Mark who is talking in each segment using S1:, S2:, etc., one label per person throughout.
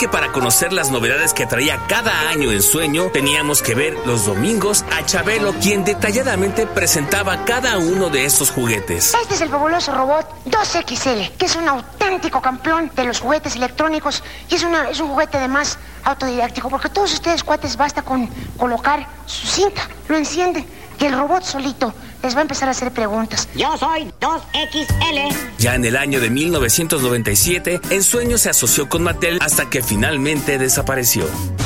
S1: que para conocer las novedades que traía cada año en Sueño, teníamos que ver los domingos a Chabelo, quien detalladamente presentaba cada uno de estos juguetes.
S2: Este es el fabuloso robot 2XL, que es un auténtico campeón de los juguetes electrónicos y es un juguete además autodidáctico, porque todos ustedes, cuates, basta con colocar su cinta, lo enciende y el robot solito les va a empezar a hacer preguntas.
S3: Yo soy 2XL.
S1: Ya en el año de 1997, En Sueño se asoció con Mattel hasta que finalmente desapareció.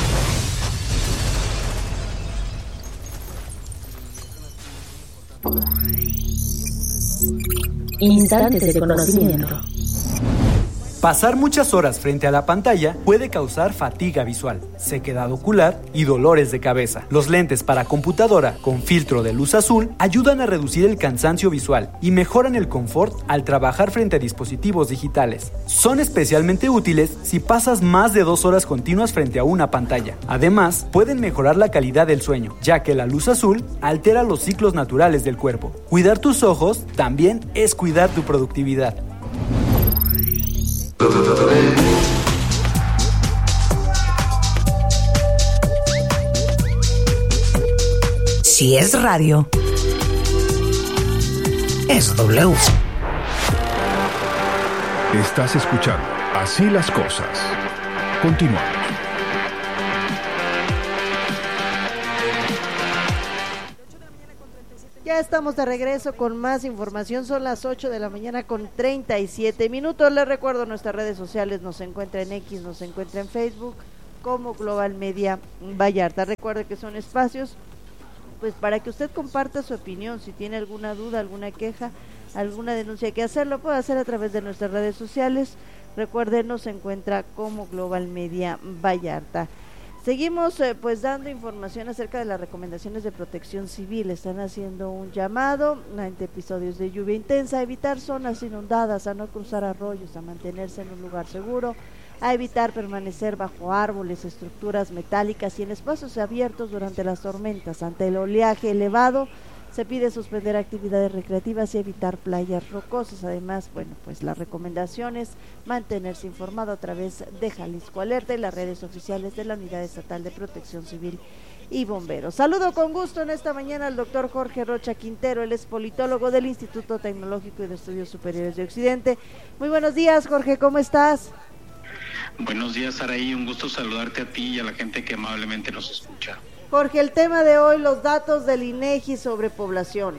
S4: Instantes de conocimiento.
S5: Pasar muchas horas frente a la pantalla puede causar fatiga visual, sequedad ocular y dolores de cabeza. Los lentes para computadora con filtro de luz azul ayudan a reducir el cansancio visual y mejoran el confort al trabajar frente a dispositivos digitales. Son especialmente útiles si pasas más de 2 horas continuas frente a una pantalla. Además, pueden mejorar la calidad del sueño, ya que la luz azul altera los ciclos naturales del cuerpo. Cuidar tus ojos también es cuidar tu productividad.
S6: Si es radio, es W.
S7: Estás escuchando Así las Cosas. Continuamos.
S8: Ya estamos de regreso con más información. Son las 8 de la mañana con 37 minutos. Les recuerdo nuestras redes sociales. Nos encuentra en X, nos encuentra en Facebook como Global Media Vallarta. Recuerde que son espacios pues para que usted comparta su opinión. Si tiene alguna duda, alguna queja, alguna denuncia que hacer, lo puede hacer a través de nuestras redes sociales. Recuerden, nos encuentra como Global Media Vallarta. Seguimos pues dando información acerca de las recomendaciones de protección civil. Están haciendo un llamado ante episodios de lluvia intensa, a evitar zonas inundadas, a no cruzar arroyos, a mantenerse en un lugar seguro, a evitar permanecer bajo árboles, estructuras metálicas y en espacios abiertos durante las tormentas. Ante el oleaje elevado, se pide suspender actividades recreativas y evitar playas rocosas. Además, bueno, pues la recomendación es mantenerse informado a través de Jalisco Alerta y las redes oficiales de la Unidad Estatal de Protección Civil y Bomberos. Saludo con gusto en esta mañana al doctor Jorge Rocha Quintero. Él es politólogo del Instituto Tecnológico y de Estudios Superiores de Occidente. Muy buenos días, Jorge, ¿cómo estás?
S9: Buenos días, Saraí. Un gusto saludarte a ti y a la gente que amablemente nos escucha.
S8: Jorge, el tema de hoy, los datos del INEGI sobre población.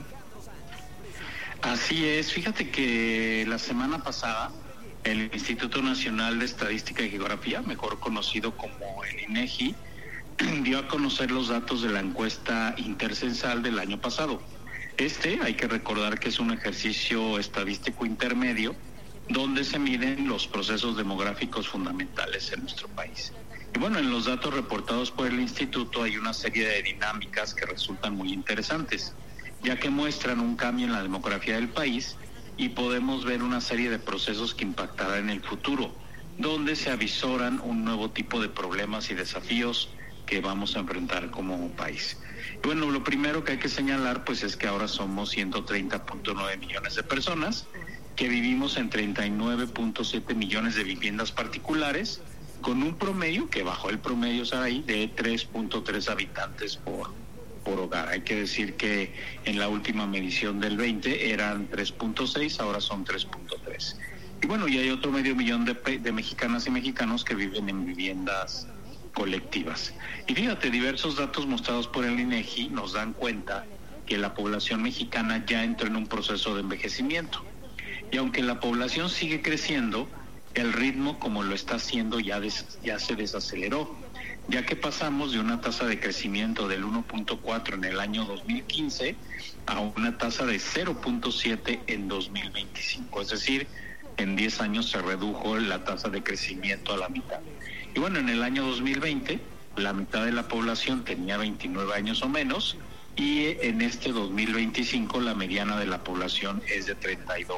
S9: Así es, fíjate que la semana pasada el Instituto Nacional de Estadística y Geografía, mejor conocido como el INEGI, dio a conocer los datos de la encuesta intercensal del año pasado. Hay que recordar que es un ejercicio estadístico intermedio donde se miden los procesos demográficos fundamentales en nuestro país. Y bueno, en los datos reportados por el instituto hay una serie de dinámicas que resultan muy interesantes, ya que muestran un cambio en la demografía del país y podemos ver una serie de procesos que impactarán en el futuro, donde se avisoran un nuevo tipo de problemas y desafíos que vamos a enfrentar como país. Y bueno, lo primero que hay que señalar pues es que ahora somos 130.9 millones de personas, que vivimos en 39.7 millones de viviendas particulares, con un promedio, que bajó el promedio, Saraí, de 3.3 habitantes por hogar. Hay que decir que en la última medición del 20 eran 3.6, ahora son 3.3. Y bueno, y hay otro medio millón de mexicanas y mexicanos que viven en viviendas colectivas. Y fíjate, diversos datos mostrados por el INEGI nos dan cuenta que la población mexicana ya entró en un proceso de envejecimiento. Y aunque la población sigue creciendo, el ritmo como lo está haciendo ya se desaceleró, ya que pasamos de una tasa de crecimiento del 1.4 en el año 2015 a una tasa de 0.7 en 2025, es decir, en 10 años se redujo la tasa de crecimiento a la mitad. Y bueno, en el año 2020, la mitad de la población tenía 29 años o menos, y en este 2025 la mediana de la población es de 32